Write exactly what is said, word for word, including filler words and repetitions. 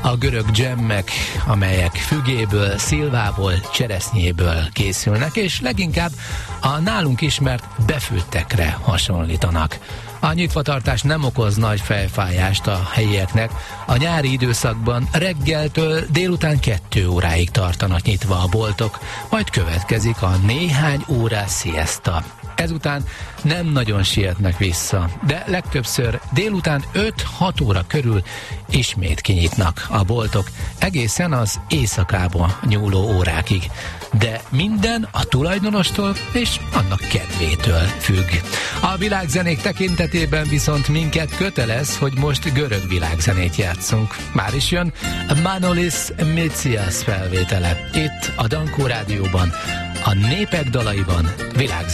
a görög dzsemmek, amelyek fügéből, szilvából, cseresznyéből készülnek, és leginkább a nálunk ismert befőttekre hasonlítanak. A nyitvatartás nem okoz nagy fejfájást a helyieknek. A nyári időszakban reggeltől délután kettő óráig tartanak nyitva a boltok, majd következik a néhány órás siesta. Ezután nem nagyon sietnek vissza, de legtöbbször délután öt-hat óra körül ismét kinyitnak a boltok, egészen az éjszakába nyúló órákig. De minden a tulajdonostól és annak kedvétől függ. A világzenék tekintetében viszont minket kötelez, hogy most görög világzenét játszunk. Már is jön Manolis Mitsias felvétele. Itt a Dankó Rádióban, a Népek dalaiban világzenét.